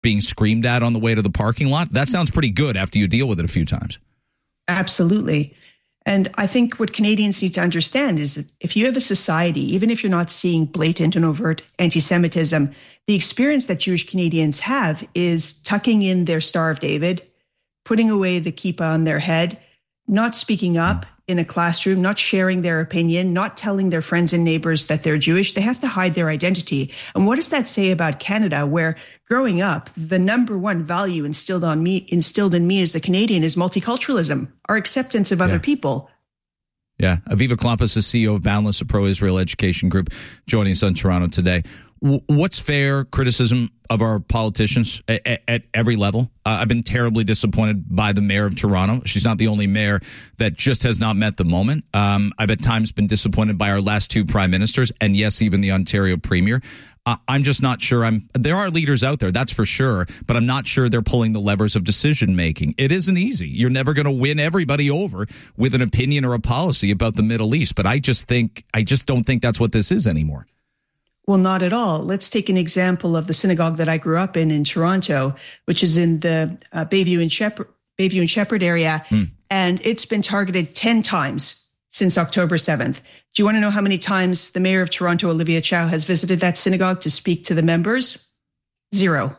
being screamed at on the way to the parking lot. That sounds pretty good after you deal with it a few times. Absolutely. And I think what Canadians need to understand is that if you have a society, even if you're not seeing blatant and overt anti-Semitism, the experience that Jewish Canadians have is tucking in their Star of David, putting away the kippah on their head, not speaking up in a classroom, not sharing their opinion, not telling their friends and neighbors that they're Jewish. They have to hide their identity. And what does that say about Canada, where growing up, the number one value instilled in me as a Canadian is multiculturalism, our acceptance of other people. Yeah. Aviva Klompas is CEO of Boundless, a pro-Israel education group, joining us on Toronto today. What's fair criticism of our politicians at every level? I've been terribly disappointed by the mayor of Toronto. She's not the only mayor that just has not met the moment. I've at times been disappointed by our last two prime ministers, and yes, even the Ontario premier. I'm just not sure. There are leaders out there, that's for sure, but I'm not sure they're pulling the levers of decision making. It isn't easy. You're never going to win everybody over with an opinion or a policy about the Middle East. But I just don't think that's what this is anymore. Well, not at all. Let's take an example of the synagogue that I grew up in Toronto, which is in the Bayview and Shepherd area. And it's been targeted 10 times since October 7th. Do you want to know how many times the mayor of Toronto, Olivia Chow, has visited that synagogue to speak to the members? 0.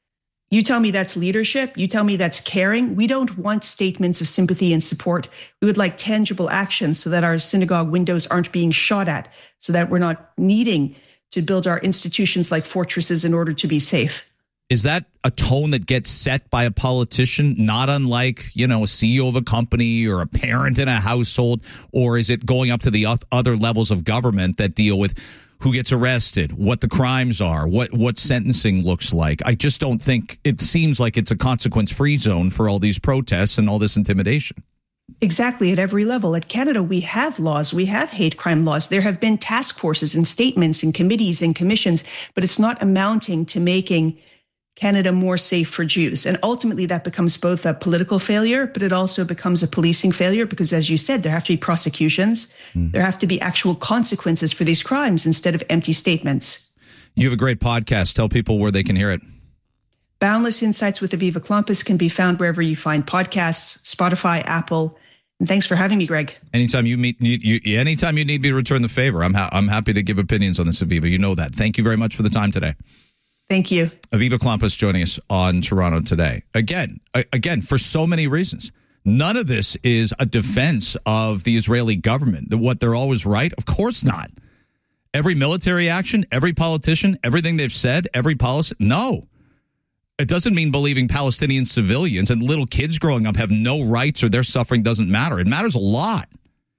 You tell me that's leadership. You tell me that's caring. We don't want statements of sympathy and support. We would like tangible action so that our synagogue windows aren't being shot at, so that we're not needing to build our institutions like fortresses in order to be safe. Is that a tone that gets set by a politician, not unlike, a CEO of a company or a parent in a household? Or is it going up to the other levels of government that deal with who gets arrested, what the crimes are, what sentencing looks like? I just don't think it seems like it's a consequence-free zone for all these protests and all this intimidation. Exactly, at every level. At Canada, we have laws. We have hate crime laws. There have been task forces and statements and committees and commissions, but it's not amounting to making Canada more safe for Jews. And ultimately, that becomes both a political failure, but it also becomes a policing failure because, as you said, there have to be prosecutions. There have to be actual consequences for these crimes instead of empty statements. You have a great podcast. Tell people where they can hear it. Boundless Insights with Aviva Klompas can be found wherever you find podcasts, Spotify, Apple. And thanks for having me, Greg. Anytime you need me to return the favor, I'm happy to give opinions on this, Aviva. You know that. Thank you very much for the time today. Thank you. Aviva Klompas joining us on Toronto today. Again, for so many reasons. None of this is a defense of the Israeli government. What they're always right? Of course not. Every military action, every politician, everything they've said, every policy, no. It doesn't mean believing Palestinian civilians and little kids growing up have no rights or their suffering doesn't matter. It matters a lot.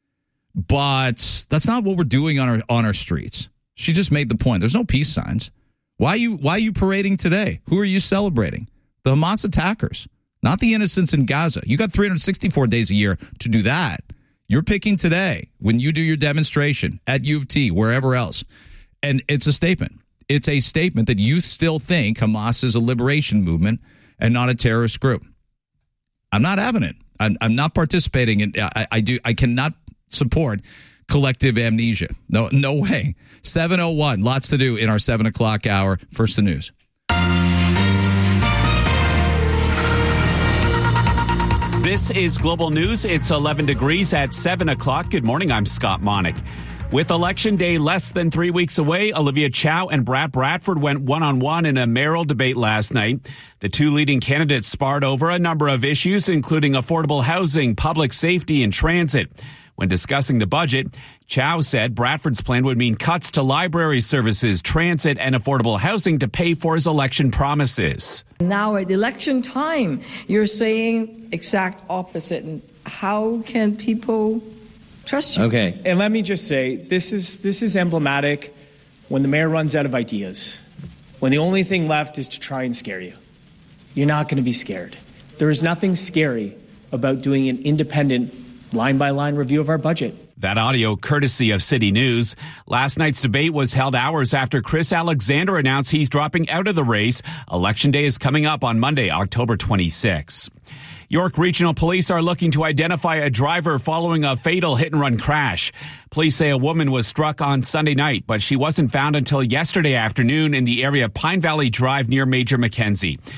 But that's not what we're doing on our streets. She just made the point. There's no peace signs. Why are you parading today? Who are you celebrating? The Hamas attackers, not the innocents in Gaza. You got 364 days a year to do that. You're picking today when you do your demonstration at U of T, wherever else. And it's a statement. It's a statement that you still think Hamas is a liberation movement and not a terrorist group. I'm not having it. I'm not participating in. I cannot support collective amnesia. No way. 7:01. Lots to do in our 7 o'clock hour. First the news. This is Global News. It's 11 degrees at 7 o'clock. Good morning. I'm Scott Monick. With Election Day less than 3 weeks away, Olivia Chow and Brad Bradford went one-on-one in a mayoral debate last night. The two leading candidates sparred over a number of issues, including affordable housing, public safety, and transit. When discussing the budget, Chow said Bradford's plan would mean cuts to library services, transit, and affordable housing to pay for his election promises. Now at election time, you're saying exact opposite. And how can people trust you? Okay. And let me just say, this is emblematic when the mayor runs out of ideas. When the only thing left is to try and scare you. You're not going to be scared. There is nothing scary about doing an independent line-by-line review of our budget. That audio courtesy of City News. Last night's debate was held hours after Chris Alexander announced he's dropping out of the race. Election Day is coming up on Monday, October 26. York Regional Police are looking to identify a driver following a fatal hit-and-run crash. Police say a woman was struck on Sunday night, but she wasn't found until yesterday afternoon in the area of Pine Valley Drive near Major Mackenzie.